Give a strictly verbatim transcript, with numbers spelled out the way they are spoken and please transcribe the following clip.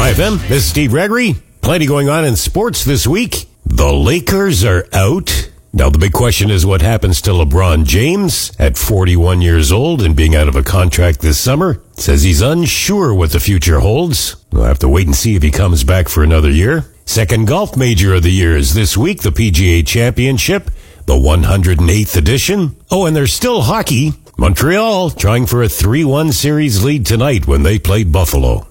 Hi, F M. This is Steve Gregory. Plenty going on in sports this week. The Lakers are out. Now, the big question is what happens to LeBron James at forty-one years old and being out of a contract this summer. Says he's unsure what the future holds. We'll have to wait and see if he comes back for another year. Second golf major of the year is this week, the P G A Championship, the one hundred eighth edition. Oh, and there's still hockey. Montreal trying for a three one series lead tonight when they play Buffalo.